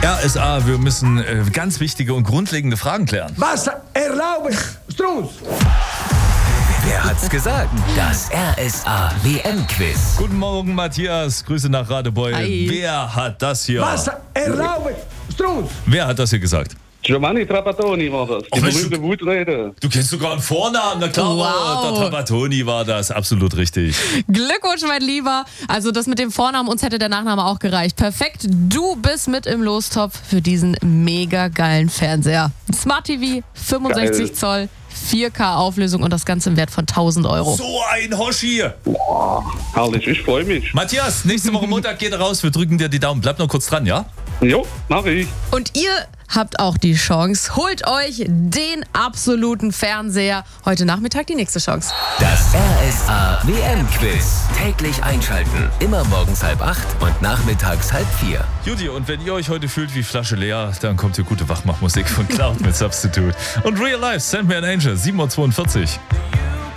RSA, wir müssen ganz wichtige und grundlegende Fragen klären. Was erlaube ich, Strunz? Wer hat's gesagt? Das RSA WM-Quiz. Guten Morgen, Matthias. Grüße nach Radebeul. Hi. Wer hat das hier? Was erlaube ich, Strunz? Wer hat das hier gesagt? Giovanni Trapattoni war das. Die Mensch, berühmte Wutrede. Du kennst sogar einen Vornamen. Na klar, Wow. der Trapattoni war das. Absolut richtig. Glückwunsch, mein Lieber. Also das mit dem Vornamen, uns hätte der Nachname auch gereicht. Perfekt, du bist mit im Lostopf für diesen mega geilen Fernseher. Smart TV, 65 Zoll, 4K Auflösung und das Ganze im Wert von 1.000 Euro. So ein Hoshi. Herrlich, ich freue mich. Matthias, nächste Woche Montag geht er raus. Wir drücken dir die Daumen. Bleib noch kurz dran, ja? Jo, mach ich. Und ihr habt auch die Chance. Holt euch den absoluten Fernseher. Heute Nachmittag die nächste Chance. Das RSA WM-Quiz. Täglich einschalten. Immer morgens 7:30 und nachmittags 3:30. Judy, und wenn ihr euch heute fühlt wie Flasche leer, dann kommt hier gute Wachmachmusik von Cloud mit Substitute. Und Real Life, Send Me an Angel, 7:42 Uhr.